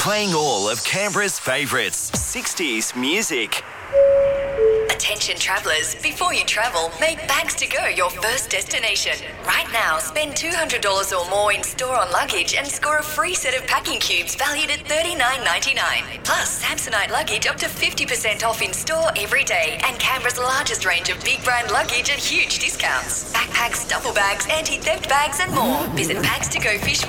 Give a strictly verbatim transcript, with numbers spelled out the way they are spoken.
Playing all of Canberra's favourites, sixties music. Attention travellers, before you travel, make Bags to Go your first destination. Right now, spend two hundred dollars or more in store on luggage and score a free set of packing cubes valued at thirty-nine ninety-nine. Plus, Samsonite luggage up to fifty percent off in store every day, and Canberra's largest range of big brand luggage at huge discounts. Backpacks, duffel bags, anti-theft bags and more. Visit Bags to Go Fish